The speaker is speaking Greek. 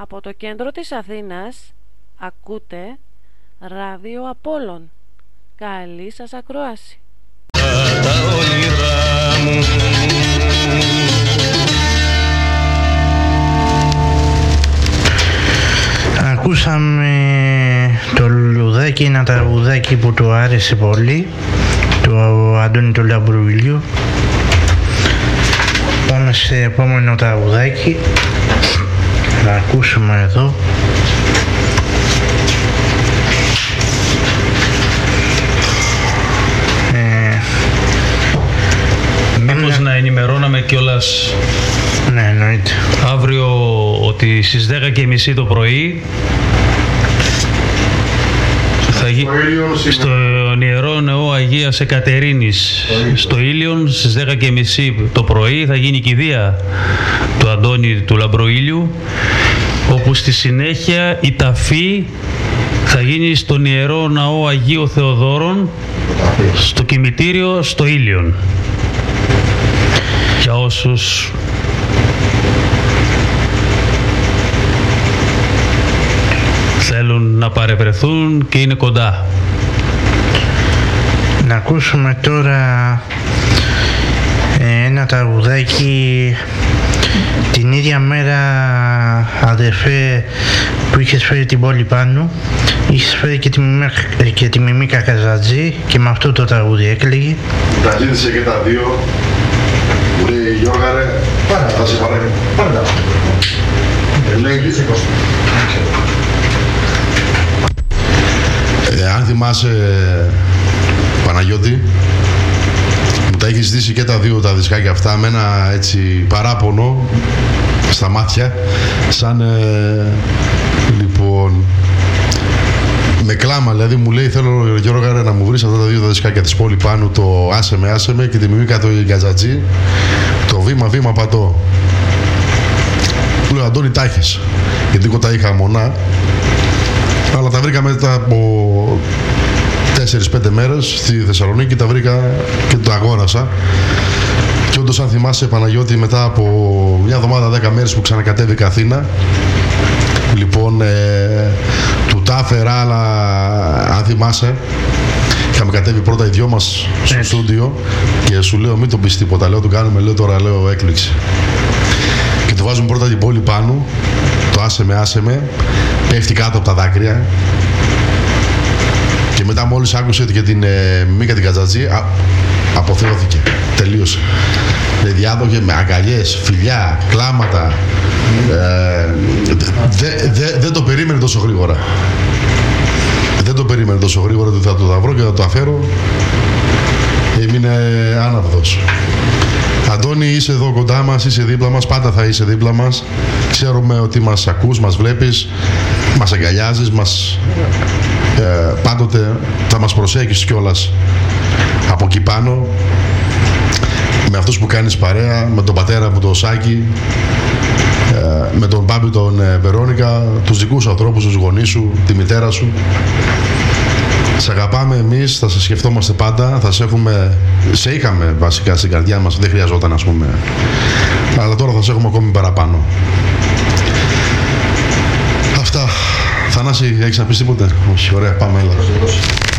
Από το κέντρο της Αθήνας ακούτε Ράδιο Απόλλων. Καλή σας ακρόαση. Τα όνειρά μου. Ακούσαμε το λουλουδάκι, ένα τραγουδάκι που του άρεσε πολύ, του Αντώνη του Λαμπρουηλιού. Πάμε σε επόμενο τραγουδάκι, να ακούσουμε εδώ. Μήπως να ενημερώναμε κιόλας, ναι, εννοείται, αύριο ότι στις 10:30 το πρωί θα γίνει στον Ιερό Νεό Αγίας Εκατερίνης στο Ήλιον στις 10:30 το πρωί θα γίνει η κηδεία του Αντώνη του Λαμπροήλιου, όπου στη συνέχεια η ταφή θα γίνει στον Ιερό Ναό Αγίου Θεοδόρων στο κημητήριο στο Ήλιον. Για όσους θέλουν να παρευρεθούν και είναι κοντά. Να ακούσουμε τώρα ένα τραγουδάκι. Την ίδια μέρα, αδερφέ, που είχες φέρει την πόλη πάνω, είχες φέρει και τη Μιμή Κακαζατζή και με αυτό το τραγούδι έκλαιγε. Τα ζήτησε και τα δύο. Μου λέει Γιώργαρε, θα σε παρέμει. Πάντα. Λέει λύση Κώστα. Αν θυμάσαι, Παναγιώτη, μου τα έχει ζητήσει και τα δύο τα δισκάκια αυτά με ένα έτσι παράπονο στα μάτια, σαν λοιπόν με κλάμα, δηλαδή μου λέει θέλω Γιώργαρε να μου βρεις αυτά τα δύο τα δισκάκια της πόλη πάνω, το άσε με και τη Μιμίκα το Γκαζατζή, το βήμα πατώ. Του λέω Αντώνη τα έχεις, γιατί εγώ τα είχα μονά, αλλά τα βρήκα μετά από 4-5 μέρες στη Θεσσαλονίκη, τα βρήκα και το αγόρασα. Και όντως, αν θυμάσαι Παναγιώτη, μετά από μια εβδομάδα 10 μέρες που ξανακατέβηκα Αθήνα, λοιπόν του τα έφερα, αλλά αν θυμάσαι είχαμε κατέβει πρώτα οι δυο μας στο στούντιο και σου λέω μην τον πεις τίποτα, λέω τον κάνουμε, λέω τώρα λέω έκπληξη. Και το βάζουμε πρώτα την πόλη πάνω, το άσε με, πέφτει κάτω από τα δάκρυα και μετά μόλις άκουσε και την Μίκα την Κατζατζή αποθεώθηκε, τελείωσε. Διάδοχε με αγκαλιές, φιλιά, κλάματα, δεν το περίμενε τόσο γρήγορα. Δεν το περίμενε τόσο γρήγορα ότι θα το βρω και θα το αφέρω. Έμεινε άναυδος. Αντώνη, είσαι εδώ κοντά μας, είσαι δίπλα μας, πάντα θα είσαι δίπλα μας. Ξέρουμε ότι μας ακούς, μας βλέπεις, μας αγκαλιάζεις, πάντοτε θα μας προσέχεις κιόλας από εκεί πάνω. Με αυτούς που κάνεις παρέα, με τον πατέρα μου τον Σάκη, με τον Πάμπη τον Βερόνικα, τους δικούς ανθρώπους, τους γονείς σου, τη μητέρα σου. Σε αγαπάμε εμείς, θα σε σκεφτόμαστε πάντα, σε είχαμε βασικά στην καρδιά μας, δεν χρειαζόταν ας πούμε, αλλά τώρα θα σε έχουμε ακόμη παραπάνω. Αυτά. Θανάση, έχεις να πεις τίποτε? Όχι, ωραία, πάμε, έλα.